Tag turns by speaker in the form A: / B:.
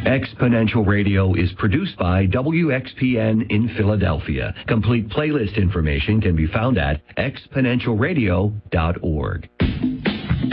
A: Exponential Radio is produced by WXPN in Philadelphia. Complete playlist information can be found at exponentialradio.org.